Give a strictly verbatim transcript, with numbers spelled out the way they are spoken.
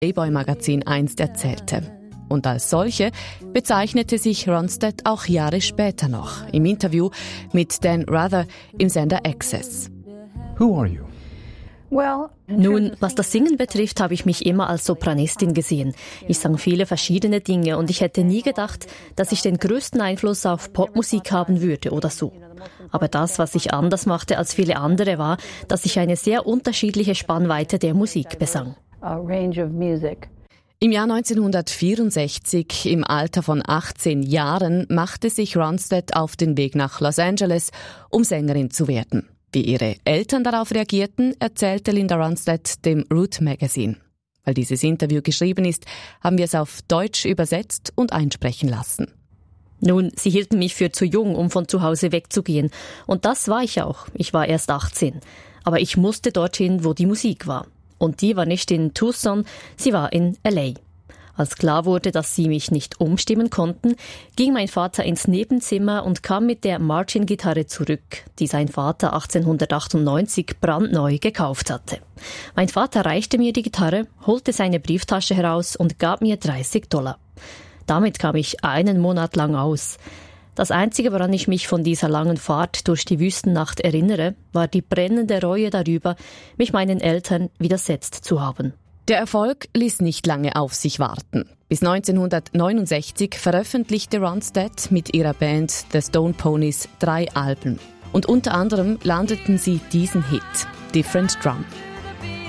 Playboy-Magazin einst erzählte. Und als solche bezeichnete sich Ronstadt auch Jahre später noch im Interview mit Dan Rather im Sender Access. Who are you? Nun, was das Singen betrifft, habe ich mich immer als Sopranistin gesehen. Ich sang viele verschiedene Dinge und ich hätte nie gedacht, dass ich den größten Einfluss auf Popmusik haben würde oder so. Aber das, was ich anders machte als viele andere, war, dass ich eine sehr unterschiedliche Spannweite der Musik besang. Im Jahr neunzehnhundertvierundsechzig, im Alter von achtzehn Jahren, machte sich Ronstadt auf den Weg nach Los Angeles, um Sängerin zu werden. Wie ihre Eltern darauf reagierten, erzählte Linda Ronstadt dem Root Magazine. Weil dieses Interview geschrieben ist, haben wir es auf Deutsch übersetzt und einsprechen lassen. Nun, sie hielten mich für zu jung, um von zu Hause wegzugehen. Und das war ich auch. Ich war erst achtzehn. Aber ich musste dorthin, wo die Musik war. Und die war nicht in Tucson, sie war in L A. Als klar wurde, dass sie mich nicht umstimmen konnten, ging mein Vater ins Nebenzimmer und kam mit der Martin-Gitarre zurück, die sein Vater achtzehnhundertachtundneunzig brandneu gekauft hatte. Mein Vater reichte mir die Gitarre, holte seine Brieftasche heraus und gab mir dreißig Dollar. Damit kam ich einen Monat lang aus. Das Einzige, woran ich mich von dieser langen Fahrt durch die Wüstennacht erinnere, war die brennende Reue darüber, mich meinen Eltern widersetzt zu haben. Der Erfolg ließ nicht lange auf sich warten. Bis neunzehnhundertneunundsechzig veröffentlichte Ronstadt mit ihrer Band The Stone Ponies drei Alben. Und unter anderem landeten sie diesen Hit, Different Drum.